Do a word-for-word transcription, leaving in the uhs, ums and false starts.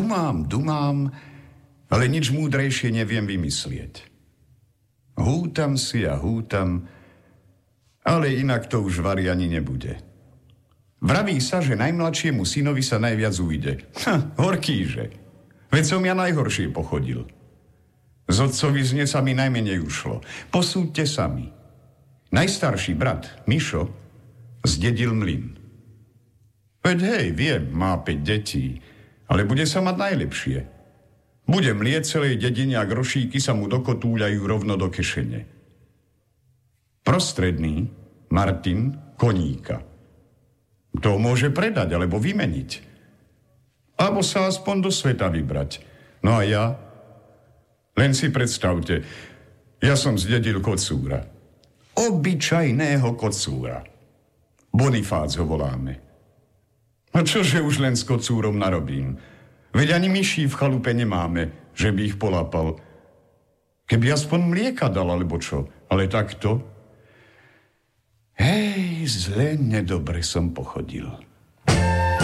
dumám, dumám, ale nič múdrejšie neviem vymyslieť. Hútam si a hútam, ale inak to už vari ani nebude. Vraví sa, že najmladšiemu synovi sa najviac ujde. Ha, horkýže. Veď som ja najhoršie pochodil. Z otcovi zne sa mi najmenej ušlo. Posúďte sami. Najstarší brat, Mišo, zdedil mlyn. Veď hej, viem, má päť detí, ale bude sa mať najlepšie. Bude mlieť celej dedine a grošíky sa mu dokotúľajú rovno do kešene. Prostredný, Martin, koníka. To môže predať alebo vymeniť. Alebo sa aspoň do sveta vybrať. No a ja? Len si predstavte, ja som zdedil kocúra. Obyčajného kocúra. Bonifác ho voláme. A čože už len s kocúrom narobím? Veď ani myší v chalupe nemáme, že by ich polapal. Keby aspoň mlieka dal, alebo čo. Ale takto? Hej, zle nedobre som pochodil.